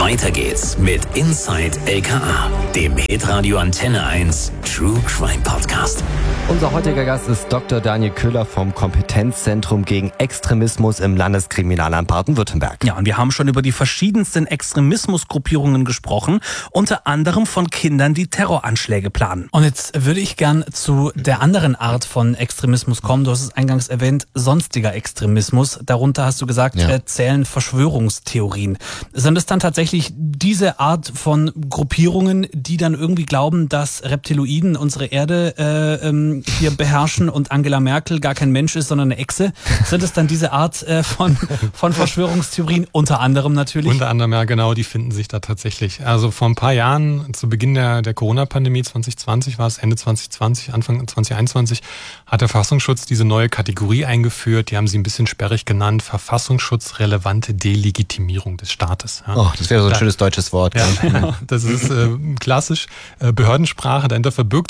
Weiter geht's mit Inside LKA, dem Hitradio Antenne 1 True Crime Podcast. Unser heutiger Gast ist Dr. Daniel Köhler vom Kompetenzzentrum gegen Extremismus im Landeskriminalamt Baden-Württemberg. Ja, und wir haben schon über die verschiedensten Extremismusgruppierungen gesprochen, unter anderem von Kindern, die Terroranschläge planen. Und jetzt würde ich gern zu der anderen Art von Extremismus kommen. Du hast es eingangs erwähnt, sonstiger Extremismus. Darunter hast du gesagt, zählen Verschwörungstheorien. Sind es dann tatsächlich diese Art von Gruppierungen, die dann irgendwie glauben, dass Reptiloiden unsere Erde hier beherrschen und Angela Merkel gar kein Mensch ist, sondern eine Echse? Sind es dann diese Art von Verschwörungstheorien? Unter anderem natürlich? Unter anderem, ja genau, die finden sich da tatsächlich. Also vor ein paar Jahren, zu Beginn der Corona-Pandemie 2020 war es, Ende 2020, Anfang 2021, hat der Verfassungsschutz diese neue Kategorie eingeführt. Die haben sie ein bisschen sperrig genannt, verfassungsschutzrelevante Delegitimierung des Staates. Ja. Oh, das wäre so ein schönes deutsches Wort. Ja, genau. Das ist klassisch Behördensprache. Dahinter verbirgen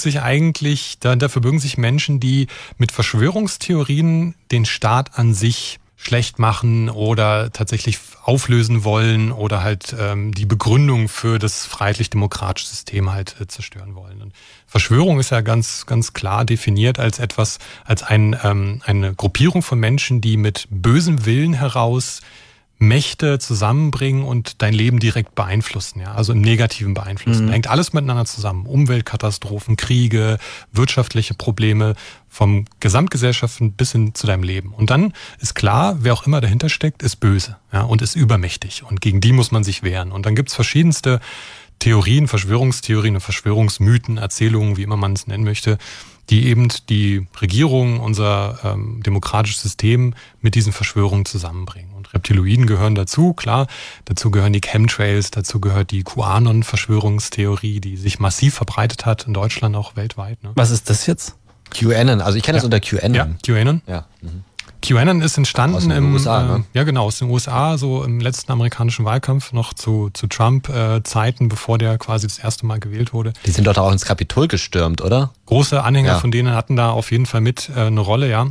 sich Menschen, die mit Verschwörungstheorien den Staat an sich schlecht machen oder tatsächlich auflösen wollen oder halt die Begründung für das freiheitlich-demokratische System halt zerstören wollen. Und Verschwörung ist ja ganz, ganz klar definiert als eine Gruppierung von Menschen, die mit bösem Willen heraus Mächte zusammenbringen und dein Leben direkt beeinflussen, ja, also im Negativen beeinflussen. Hängt alles miteinander zusammen. Umweltkatastrophen, Kriege, wirtschaftliche Probleme, vom Gesamtgesellschaften bis hin zu deinem Leben. Und dann ist klar, wer auch immer dahinter steckt, ist böse, ja, und ist übermächtig. Und gegen die muss man sich wehren. Und dann gibt's verschiedenste Theorien, Verschwörungstheorien und Verschwörungsmythen, Erzählungen, wie immer man es nennen möchte, die eben die Regierung, unser demokratisches System mit diesen Verschwörungen zusammenbringen. Und Reptiloiden gehören dazu, klar. Dazu gehören die Chemtrails, dazu gehört die QAnon-Verschwörungstheorie, die sich massiv verbreitet hat, in Deutschland auch weltweit. Ne? Was ist das jetzt? QAnon, also ich kenne das unter QAnon. Ja, QAnon. Ja. QAnon ist entstanden aus den USA, ne? Ja genau, aus den USA, so im letzten amerikanischen Wahlkampf, noch zu Trump-Zeiten, bevor der quasi das erste Mal gewählt wurde. Die sind doch da auch ins Kapitol gestürmt, oder? Große Anhänger von denen hatten da auf jeden Fall mit eine Rolle, ja.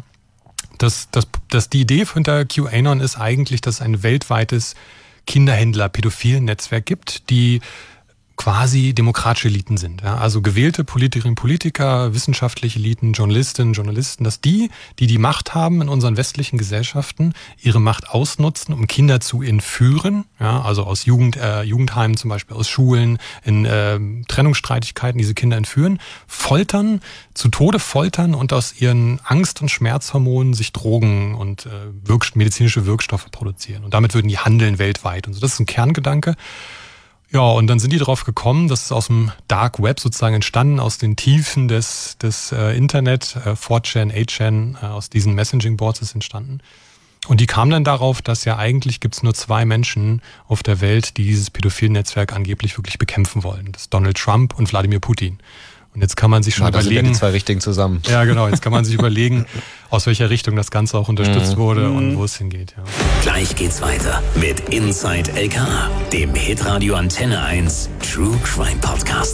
Die Idee hinter QAnon ist eigentlich, dass es ein weltweites Kinderhändler-Pädophilen-Netzwerk gibt, die quasi demokratische Eliten sind. Ja? Also gewählte Politikerinnen und Politiker, wissenschaftliche Eliten, Journalistinnen, Journalisten, dass die Macht haben in unseren westlichen Gesellschaften, ihre Macht ausnutzen, um Kinder zu entführen, ja? Also aus Jugendheimen zum Beispiel, aus Schulen, in Trennungsstreitigkeiten diese Kinder entführen, foltern, zu Tode foltern und aus ihren Angst- und Schmerzhormonen sich Drogen und medizinische Wirkstoffe produzieren. Und damit würden die handeln weltweit. Und so, das ist ein Kerngedanke. Ja, und dann sind die darauf gekommen, das ist aus dem Dark Web sozusagen entstanden, aus den Tiefen des Internet, 4chan, 8chan, aus diesen Messaging-Boards ist entstanden. Und die kamen dann darauf, dass ja eigentlich gibt's nur 2 Menschen auf der Welt, die dieses Pädophilen-Netzwerk angeblich wirklich bekämpfen wollen. Das ist Donald Trump und Wladimir Putin. Und jetzt kann man sich schon überlegen. Sind ja die 2 Richtigen zusammen. Ja, genau. Jetzt kann man sich überlegen, aus welcher Richtung das Ganze auch unterstützt wurde und wo es hingeht. Ja. Gleich geht's weiter mit Inside LKA, dem Hitradio Antenne 1 True Crime Podcast.